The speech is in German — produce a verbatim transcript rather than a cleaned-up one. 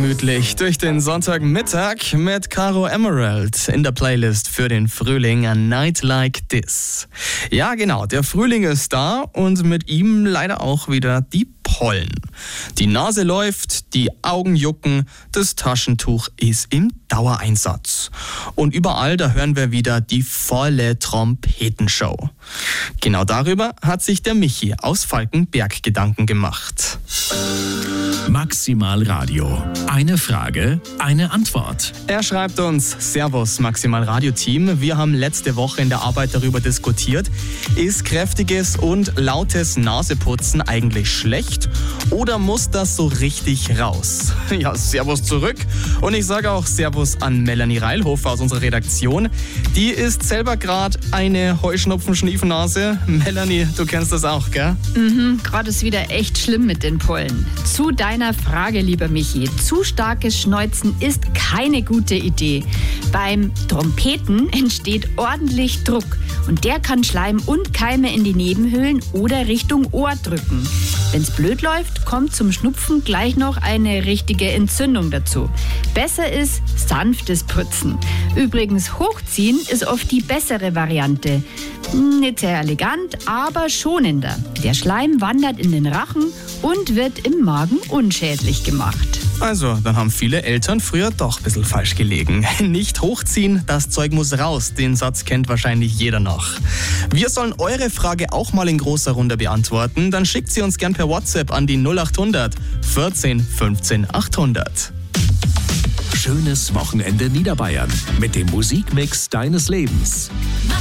gemütlich durch den Sonntagmittag mit Caro Emerald in der Playlist für den Frühling A Night Like This. Ja, genau, der Frühling ist da und mit ihm leider auch wieder die Pollen. Die Nase läuft, die Augen jucken, das Taschentuch ist im Dauereinsatz. Und überall, da hören wir wieder die volle Trompetenshow. Genau darüber hat sich der Michi aus Falkenberg Gedanken gemacht. Maximal Radio. Eine Frage, eine Antwort. Er schreibt uns: Servus Maximal Radio Team. Wir haben letzte Woche in der Arbeit darüber diskutiert. Ist kräftiges und lautes Naseputzen eigentlich schlecht oder muss das so richtig raus? Ja, Servus zurück. Und ich sage auch Servus an Melanie Reilhofer aus unserer Redaktion. Die ist selber gerade eine Heuschnupfen-Schniefennase. Melanie, du kennst das auch, gell? Mhm, gerade ist wieder echt schlimm mit den Pollen. Zu deiner Frage, lieber Michi. Zu starkes Schneuzen ist keine gute Idee. Beim Trompeten entsteht ordentlich Druck und der kann Schleim und Keime in die Nebenhöhlen oder Richtung Ohr drücken. Wenn's blöd läuft, kommt zum Schnupfen gleich noch eine richtige Entzündung dazu. Besser ist sanftes Putzen. Übrigens, hochziehen ist oft die bessere Variante. Nicht sehr elegant, aber schonender. Der Schleim wandert in den Rachen und wird im Magen unschädlich gemacht. Also, dann haben viele Eltern früher doch ein bisschen falsch gelegen. Nicht hochziehen, das Zeug muss raus. Den Satz kennt wahrscheinlich jeder noch. Wir sollen eure Frage auch mal in großer Runde beantworten. Dann schickt sie uns gern per WhatsApp an die null acht hundert vierzehn fünfzehn achthundert. Schönes Wochenende Niederbayern mit dem Musikmix deines Lebens.